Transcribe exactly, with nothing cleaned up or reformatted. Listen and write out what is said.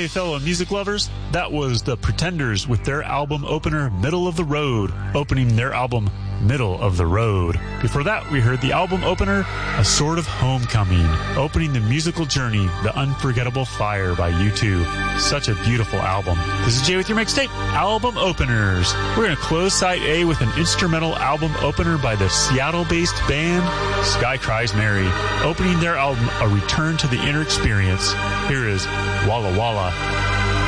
Hey, fellow music lovers, that was The Pretenders with their album opener, Middle of the Road, opening their album, Middle of the Road. Before that, we heard the album opener, A Sort of Homecoming, opening the musical journey, The Unforgettable Fire by U two. Such a beautiful album. This is Jay with your mixtape, Album Openers. We're going to close Side A with an instrumental album opener by the Seattle-based band Sky Cries Mary, opening their album, A Return to the Inner Experience. Here is Walla Walla.